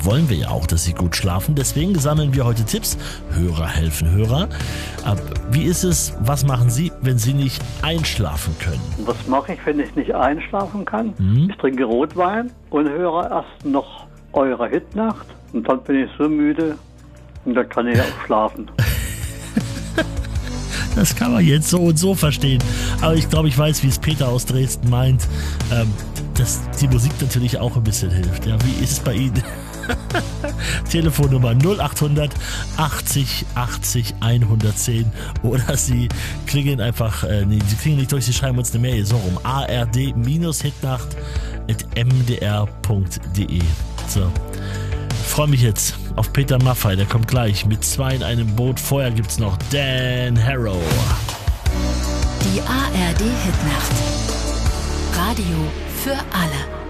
wollen wir ja auch, dass Sie gut schlafen. Deswegen sammeln wir heute Tipps. Hörer helfen Hörer. Wie ist es, was machen Sie, wenn Sie nicht einschlafen können? Was mache ich, wenn ich nicht einschlafen kann? Ich trinke Rotwein und höre erst noch eure Hitnacht. Und dann bin ich so müde und dann kann ich auch schlafen. Das kann man jetzt so und so verstehen. Aber ich glaube, ich weiß, wie es Peter aus Dresden meint, dass die Musik natürlich auch ein bisschen hilft. Ja, wie ist es bei Ihnen? Telefonnummer 0800 80 80 110 oder Sie klingen einfach, Sie klingen nicht durch, Sie schreiben uns eine Mail, so rum, ard-hitnacht@mdr.de. So, ich freue mich jetzt auf Peter Maffay, der kommt gleich mit 2 in einem Boot. Vorher gibt's noch Dan Harrow. Die ARD Hitnacht. Radio für alle.